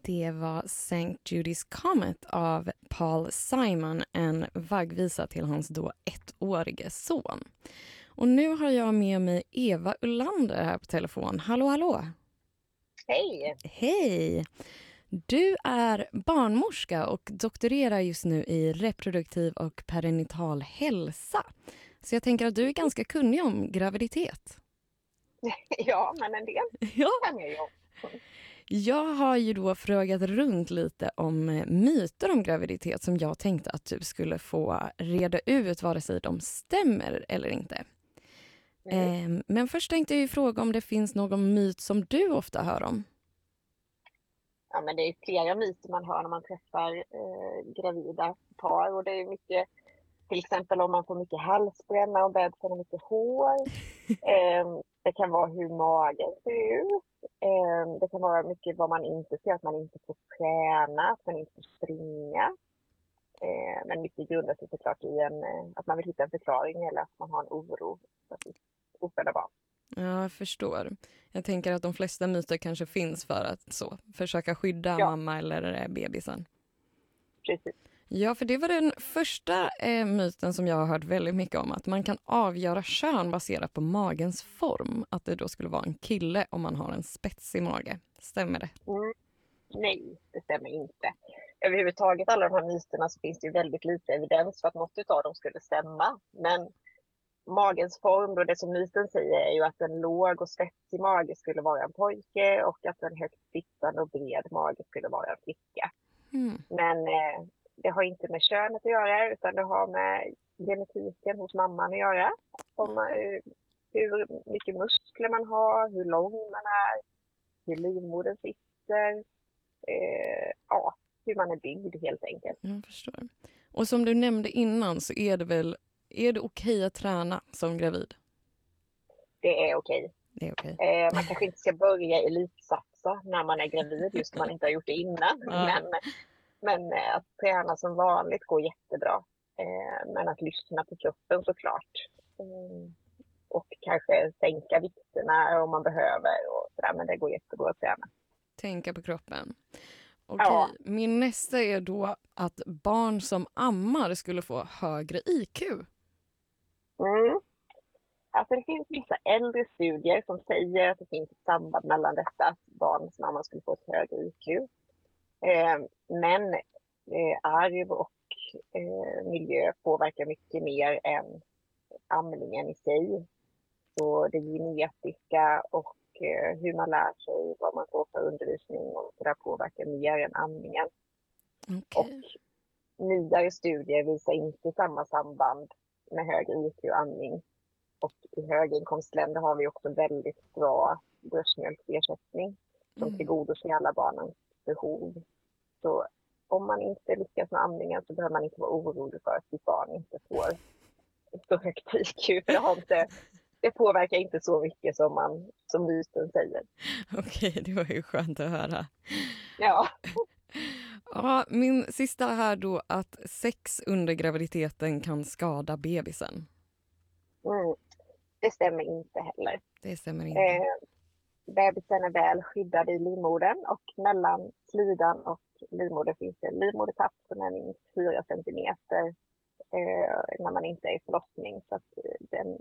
Det var St. Judy's Comet av Paul Simon, en vaggvisa till hans då 1-årige son. Och nu har jag med mig Eva Ullander här på telefon. Hallå, hallå! Hej! Hej! Du är barnmorska och doktorerar just nu i reproduktiv och perinatal hälsa. Så jag tänker att du är ganska kunnig om graviditet. Ja, men en del Ja. kan jag ju. Jag har ju då frågat runt lite om myter om graviditet som jag tänkte att du skulle få reda ut vare sig de stämmer eller inte. Men först tänkte jag ju fråga om det finns någon myt som du ofta hör om. Ja, men det är flera myter man hör när man träffar gravida par. Och det är mycket, till exempel om man får mycket halsbränna och bebisen har mycket hår. Det kan vara hur magen ser ut. Det kan vara mycket vad man inte ser, att man inte får träna, att man inte får springa. Men mycket grundar sig såklart i att man vill hitta en förklaring eller att man har en oro för sitt ofödda barn. Ja, jag förstår. Jag tänker att de flesta myter kanske finns för att försöka skydda mamma eller bebisen. Precis. Ja, för det var den första myten som jag har hört väldigt mycket om. Att man kan avgöra kön baserat på magens form. Att det då skulle vara en kille om man har en spetsig mage. Stämmer det? Nej, det stämmer inte. Överhuvudtaget alla de här myterna så finns det ju väldigt lite evidens för att något av dem skulle stämma. Men magens form, och det som myten säger är ju att en låg och spetsig mage skulle vara en pojke och att en högt sittande och bred mage skulle vara en flicka. Men det har inte med könet att göra utan det har med genetiken hos mamman att göra. Om hur mycket muskler man har, hur lång man är, hur livmodern sitter, hur man är byggd helt enkelt. Jag förstår. Och som du nämnde innan så är det okej att träna som gravid? Det är okej. Det är okej. Man kanske inte ska börja elitsatsa när man är gravid, just om man inte har gjort det innan. Men att träna som vanligt går jättebra. Men att lyssna på kroppen såklart. Och kanske sänka vikterna om man behöver. Och sådär, men det går jättebra att träna. Tänka på kroppen. Okej. Min nästa är då att barn som ammar skulle få högre IQ. Alltså det finns vissa äldre studier som säger att det finns ett samband mellan detta, att barn som ammar skulle få ett högre IQ. Men arv och miljö påverkar mycket mer än amningen i sig. Så det genetiska och hur man lär sig, vad man får för undervisning och så där påverkar mer än amningen. Och nyare studier visar inte samma samband med högre IQ och amning. Och i höginkomstländer har vi också väldigt bra bröstmjölksersättning som tillgodoser alla barnens behov. Så om man inte lyckas med amningen så behöver man inte vara orolig för att sitt barn inte får så högt IQ. För det påverkar inte så mycket som myten säger. Okej, det var ju skönt att höra. Ja. Ja, min sista här då, att sex under graviditeten kan skada bebisen. Det stämmer inte heller. Det stämmer inte. Bebisen är väl skyddad i livmodern och mellan slidan och livmodern finns det en livmodertapp som är minst 4 centimeter när man inte är i förlossning. Så att den